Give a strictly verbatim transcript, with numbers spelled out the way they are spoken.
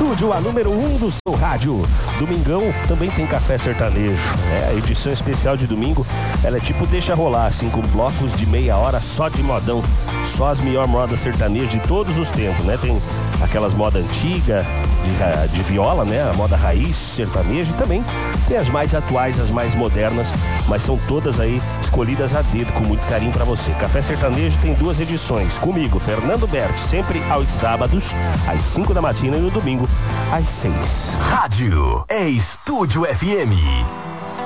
estúdio, a número um do seu rádio. Domingão também tem Café Sertanejo, né? A edição especial de domingo, ela é tipo deixa rolar, assim, com blocos de meia hora só de modão. Só as melhores modas sertanejas de todos os tempos, né? Tem aquelas modas antigas, de, de viola, né? A moda raiz sertaneja, e também tem as mais atuais, as mais modernas, mas são todas aí escolhidas a dedo, com muito carinho pra você. Café Sertanejo tem duas edições, comigo, Fernando Berti, sempre aos sábados, às cinco da matina, e no domingo, às seis. Rádio é Estúdio F M.